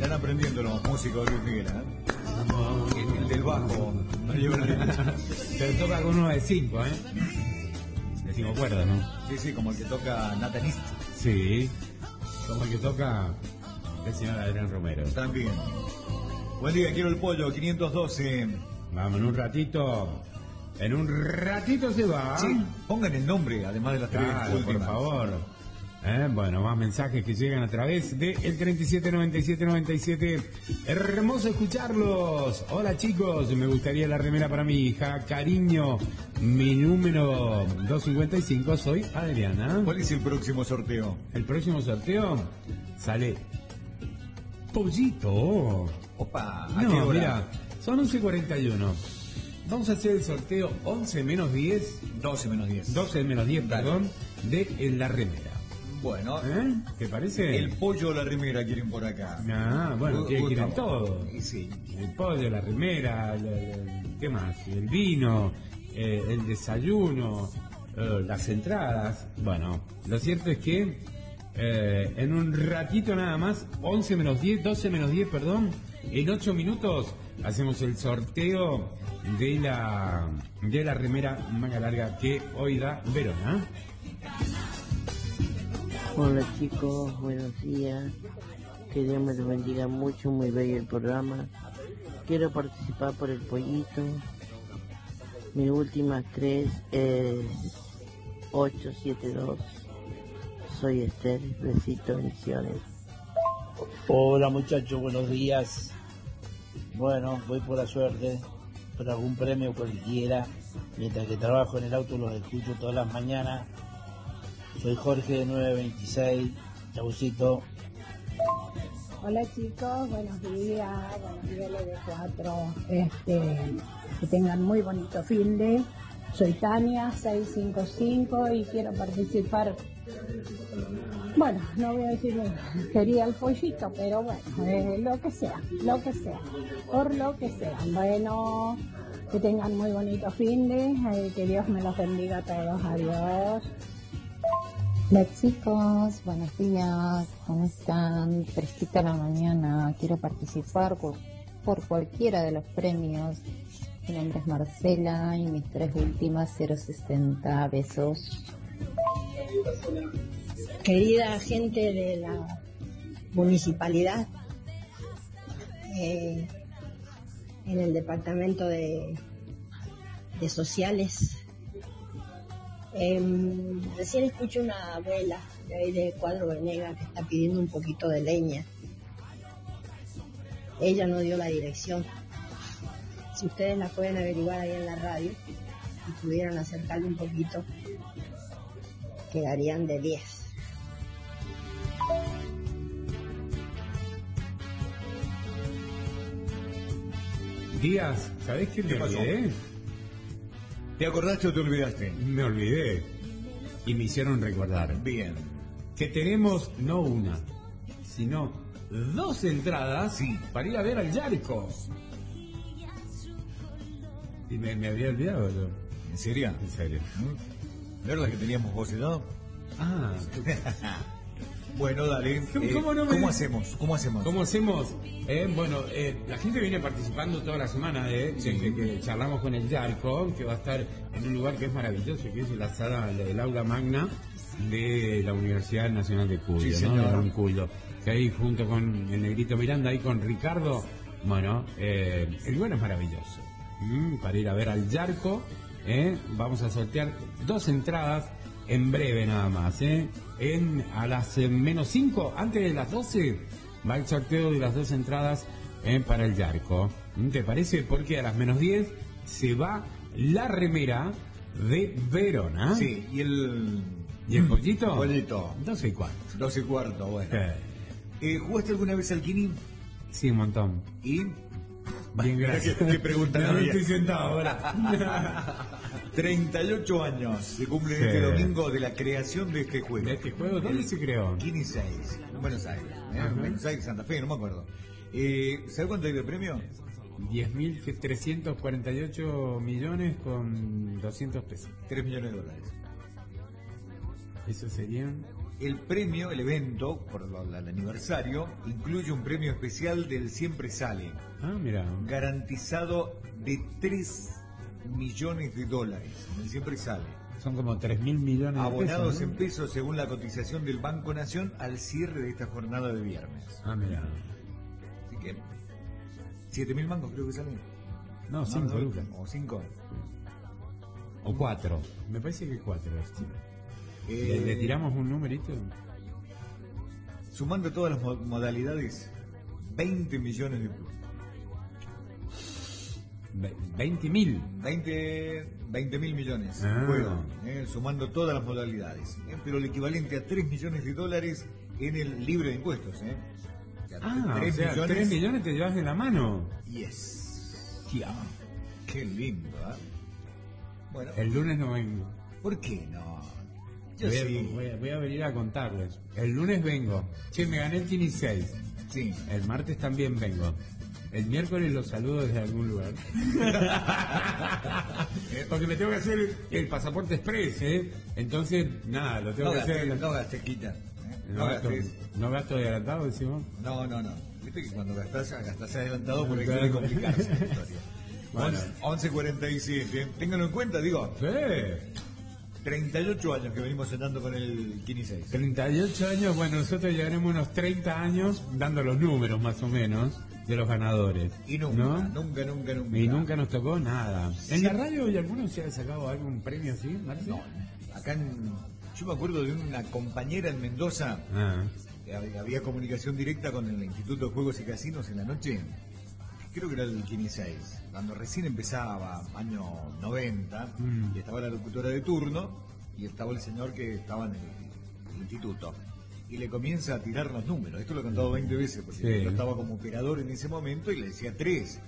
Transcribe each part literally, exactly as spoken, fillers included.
Están aprendiendo los músicos de Luis Miguel, ¿eh? El, el del bajo. Te toca con uno de cinco, ¿eh? De cinco cuerdas, ¿no? Sí, sí, como el que toca Nathan East. Sí, como el que toca el señor Adrián Romero. También. Buen día, quiero el pollo, quinientos doce. Vamos, en un ratito. En un ratito se va. Sí, pongan el nombre, además de las tres claro, últimas. por favor. Eh, bueno, más mensajes que llegan a través de el treinta y siete noventa y siete noventa y siete. Hermoso escucharlos. Hola chicos, me gustaría la remera para mi hija. Cariño, mi número doscientos cincuenta y cinco, soy Adriana. ¿Cuál es el próximo sorteo? El próximo sorteo sale Pollito. Opa, ¿a No, qué hora? mira, son once cuarenta y uno. Vamos a hacer el sorteo once menos diez. doce menos diez. doce menos diez, Dale. perdón, de en la remera. Bueno, ¿Eh? ¿Te parece? el pollo o la remera quieren por acá. Ah, bueno, Gu- que quieren Gustavo. todo. Y sí. El pollo, la remera, el, el- ¿qué más? El vino, eh, el desayuno, eh, las entradas. Bueno, lo cierto es que eh, en un ratito nada más, once menos diez, doce menos diez, perdón, en ocho minutos hacemos el sorteo de la de la remera manga larga que hoy da Verona. Hola chicos, buenos días. Que Dios me los bendiga mucho, muy bello el programa. Quiero participar por el pollito. Mi última tres es ocho siete dos. Soy Esther, besito, bendiciones. Hola muchachos, buenos días. Bueno, voy por la suerte, por algún premio cualquiera. Mientras que trabajo en el auto los escucho todas las mañanas. Soy Jorge de nueve veintiséis, Chaucito. Hola chicos, buenos días, buenos días L D cuatro, este, que tengan muy bonito fin de. Soy Tania, seiscientos cincuenta y cinco y quiero participar. Bueno, no voy a decir, quería el pollito, pero bueno, eh, lo que sea, lo que sea, por lo que sea. Bueno, que tengan muy bonito fin de, eh, que Dios me los bendiga a todos, adiós. Hola chicos, buenos días, ¿cómo están? Fresquita la mañana, quiero participar por, por cualquiera de los premios. Mi nombre es Marcela y mis tres últimas cero sesenta, besos. Querida gente de la municipalidad, eh, en el departamento de, de sociales, eh, recién escucho una abuela de ahí de Cuadro Venegas que está pidiendo un poquito de leña. Ella no dio la dirección. Si ustedes la pueden averiguar ahí en la radio y pudieran acercarle un poquito, quedarían de diez. Díaz, ¿sabés qué me ¿Qué pasó? olvidé? ¿Te acordaste o te olvidaste? Me olvidé. Y me hicieron recordar. Bien. Que tenemos no una, sino dos entradas Sí. para ir a ver al Yarco. Y me, me había olvidado yo. ¿En serio? En serio. ¿No era la que teníamos vos y yo? Ah, Bueno, dale. ¿Cómo- Eh, cómo no me- ¿Cómo hacemos? ¿Cómo hacemos? ¿cómo hacemos? Eh, bueno, eh, la gente viene participando toda la semana eh, desde que charlamos con el Yarco, que va a estar en un lugar que es maravilloso, que es la sala del aula magna de la Universidad Nacional de Cuyo, Sí, ¿no? señor. De Don Cuyo. Que ahí junto con el Negrito Miranda, ahí con Ricardo, bueno, eh, el lugar es maravilloso. Mm, para ir a ver al Yarco, eh, vamos a sortear dos entradas en breve nada más, ¿eh? En, a las eh, menos cinco, antes de las doce, va el sorteo de las dos entradas eh, para el Yarco. ¿Mm? ¿Te parece? Porque a las menos diez se va la remera de Verona. Sí, y el... ¿Y el pollito? Pollito. doce y cuarto. doce y cuarto, bueno. Eh, Eh, ¿Jugaste alguna vez al Kini? sí, un montón. Y... Bien, gracias. ¿Qué, qué pregunta No, no había? estoy sentado ahora. treinta y ocho años se cumplen Sí. este domingo de la creación de este juego. ¿De este juego? ¿Dónde se creó? Kini seis, en Buenos Aires. ¿eh? Ajá. Buenos Aires, Santa Fe, no me acuerdo. Eh, ¿Sabes cuánto hay de premio? diez mil trescientos cuarenta y ocho millones con doscientos pesos. tres millones de dólares. Eso serían El premio, el evento, por lo- el aniversario, incluye un premio especial del Siempre Sale, Ah, mira. garantizado de tres millones de dólares. El Siempre Sale. Son como tres mil millones de Abonados pesos, ¿no? en pesos según la cotización del Banco Nación al cierre de esta jornada de viernes. Ah, mira. Así que, siete mil mangos creo que salen. No, cinco no, lucas. O cinco. O cuatro. Me parece que cuatro. sí. Eh, ¿Le, le tiramos un numerito? Sumando todas las mo- modalidades, veinte millones de plus. Ve- veinte mil. veinte mil millones Ah. en juego, eh, sumando todas las modalidades. eh, pero el equivalente a tres millones de dólares en el libre de impuestos. Eh. O sea, Ah, tres o sea, millones. tres millones te llevas de la mano. Yes. Ya. Qué lindo, ¿eh? Bueno, El lunes no vengo. ¿por qué no? Yo Voy a, sí. voy a- voy a venir a contarles. El lunes vengo. Che, me gané el quince seis. Sí. El martes también vengo. El miércoles los saludo desde algún lugar. Porque me tengo que hacer el, el pasaporte express, ¿eh? Entonces, nada, lo tengo No que hacer. gastes, no gastes, quita. ¿eh? No, No gasto, gastes. no gasto de adelantado, decimos. No, no, no. Viste que cuando gastás, gastás adelantado por ahí Claro. suele complicarse la historia. Bueno. once cuarenta y siete. Ténganlo en cuenta, digo. Sí. treinta y ocho años que venimos cenando con el quince seis. treinta y ocho años, bueno, nosotros llegaremos unos treinta años dando los números más o menos de los ganadores. Y nunca, ¿no? nunca, nunca, nunca. Y nunca nos tocó nada. ¿En Sí. la radio y alguno se ha sacado algún premio así, Marce? No, acá en, yo me acuerdo de una compañera en Mendoza, Ah, que hab- había comunicación directa con el Instituto de Juegos y Casinos en la noche, creo que era el quince seis, cuando recién empezaba, año noventa, Mm. y estaba la locutora de turno, y estaba el señor que estaba en el, el instituto. Y le comienza a tirar los números. Esto lo he contado veinte veces, porque Sí. yo estaba como operador en ese momento y le decía tres.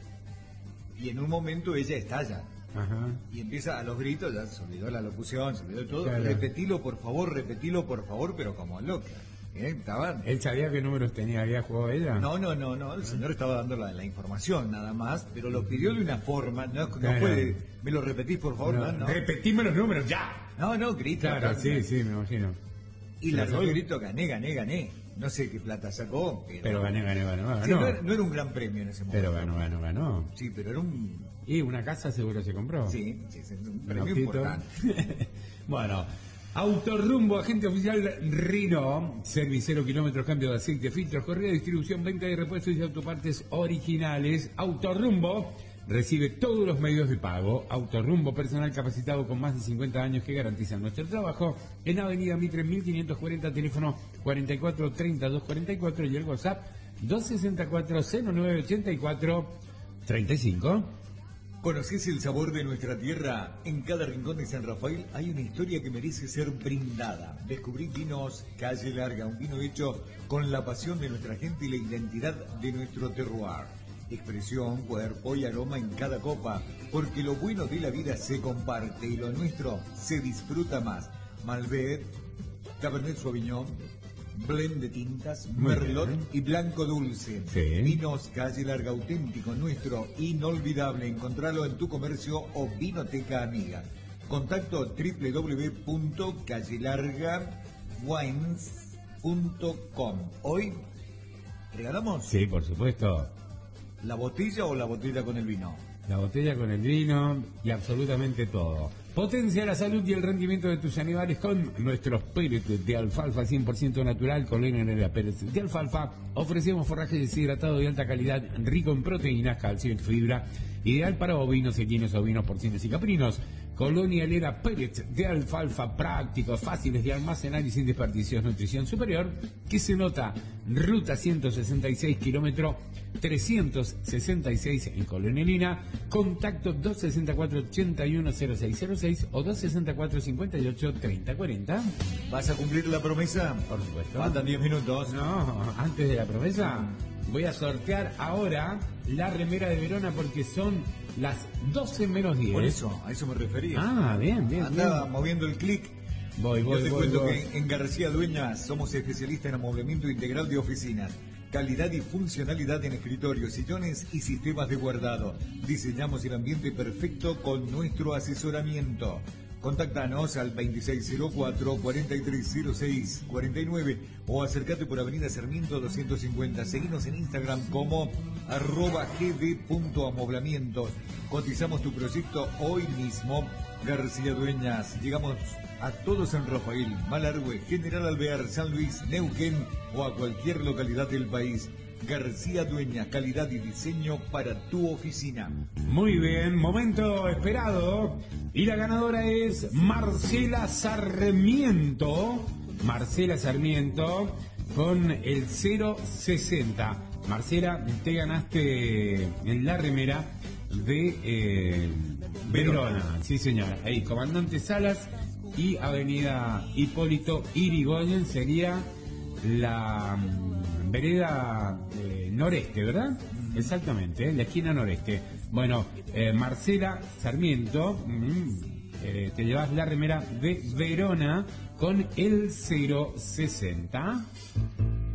Y en un momento ella estalla. ajá. Y empieza a los gritos, ya se olvidó la locución, se olvidó de todo. Claro. Repetilo, por favor, repetilo, por favor, pero como loca. ¿Eh? Estaban... ¿Él sabía qué números tenía, había jugado ella? No, no, no, no, el señor estaba dando la, la información nada más, pero lo pidió de una forma, no, no Claro. puede, me lo repetís por favor, no, No, no, repetime los números, ya. no, no, grita. Claro, acá. sí, sí, me imagino. Y Se largó la el sacó. grito, gané, gané, gané. No sé qué plata sacó, pero... Pero gané, gané, ganó, Sí, ganó. no, era, no era un gran premio en ese momento. Pero ganó, ganó, ganó. Sí, pero era un... Y una casa seguro se compró. Sí, sí, sí, un Un premio autito. importante. Bueno, Autorrumbo, agente oficial Rino, servicero, kilómetros, cambio de aceite, filtros, correo, distribución, venta de repuestos y autopartes originales. Autorrumbo recibe todos los medios de pago. Autorrumbo, personal capacitado con más de cincuenta años que garantizan nuestro trabajo. En Avenida Mitre mil quinientos cuarenta, teléfono cuarenta y cuatro treinta y dos cuarenta y cuatro y el WhatsApp dos sesenta y cuatro cero nueve ochenta y cuatro treinta y cinco. ¿Conocés el sabor de nuestra tierra? En cada rincón de San Rafael hay una historia que merece ser brindada. Descubrí Vinos Calle Larga, un vino hecho con la pasión de nuestra gente y la identidad de nuestro terroir. Expresión, cuerpo y aroma en cada copa, porque lo bueno de la vida se comparte y lo nuestro se disfruta más. Malbec, Cabernet Sauvignon, blend de tintas, Muy Merlot bien. y blanco dulce. Sí. Vinos Calle Larga, auténtico, nuestro, inolvidable. Encontralo en tu comercio o vinoteca amiga. Contacto doble u doble u doble u punto calle larga wines punto com. Hoy regalamos Sí, por supuesto. la botella o la botella con el vino. La botella con el vino y absolutamente todo. Potencia la salud y el rendimiento de tus animales con nuestros pellets de alfalfa cien por ciento natural con la Pérez de alfalfa. Ofrecemos forraje deshidratado de alta calidad, rico en proteínas, calcio y fibra, ideal para bovinos, equinos, ovinos, porcinos y caprinos. Colonia Lera Pellets de alfalfa, prácticos, fáciles de almacenar y sin desperdicios, nutrición superior, que se nota. Ruta ciento sesenta y seis, kilómetro trescientos sesenta y seis en Colonia Lina. Contacto dos sesenta y cuatro, ochenta y uno, cero seis cero seis o dos sesenta y cuatro, cincuenta y ocho, treinta cuarenta. ¿Vas a cumplir la promesa? Por supuesto. Faltan diez minutos. No, antes de la promesa, voy a sortear ahora la remera de Verona porque son las doce menos diez. Por eso, a eso me refería. Ah, bien, bien, Andaba bien. moviendo el clic. Voy, voy, Yo te voy, cuento voy. que en García Dueñas somos especialistas en amoblamiento integral de oficinas, calidad y funcionalidad en escritorios, sillones y sistemas de guardado. Diseñamos el ambiente perfecto con nuestro asesoramiento. Contáctanos al veintiséis cero cuatro, cuarenta y tres cero seis cuarenta y nueve o acércate por Avenida Sarmiento doscientos cincuenta. Seguinos en Instagram como arroba gd.amoblamiento. Cotizamos tu proyecto hoy mismo. García Dueñas. Llegamos a todos en Rafael, Malargüe, General Alvear, San Luis, Neuquén o a cualquier localidad del país. García Dueñas, calidad y diseño para tu oficina. Muy bien, momento esperado. Y la ganadora es Marcela Sarmiento. Marcela Sarmiento con el cero sesenta. Marcela, te ganaste en la remera de eh, Verona. Sí, señora. Ahí, Comandante Salas y Avenida Hipólito Yrigoyen sería la mm, vereda eh, noreste, ¿verdad? Exactamente, ¿eh? La esquina noreste. Bueno, eh, Marcela Sarmiento, mm, eh, te llevas la remera de Verona con el cero sesenta.